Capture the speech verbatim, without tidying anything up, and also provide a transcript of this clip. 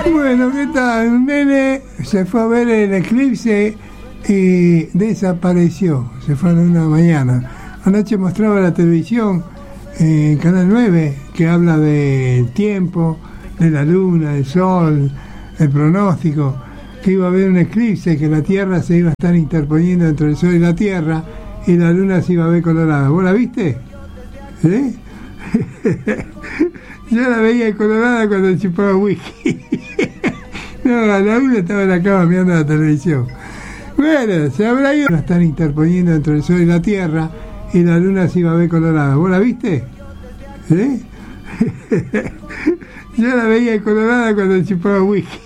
Bueno, ¿qué tal? Un nene se fue a ver el eclipse y desapareció. Se fue en una mañana. Anoche mostraba la televisión en eh, Canal nueve, que habla del tiempo, de la luna, del sol, el pronóstico, que iba a haber un eclipse, que la Tierra se iba a estar interponiendo entre el sol y la Tierra, y la luna se iba a ver colorada. ¿Vos la viste? ¿Sí? Yo la veía colorada cuando chupaba whisky. No, la luna estaba en la cama mirando la televisión. Bueno, se habrá ido a estar interponiendo entre el sol y la Tierra, y la luna se iba a ver colorada. ¿Vos la viste? ¿Sí? Yo la veía colorada cuando chupaba whisky.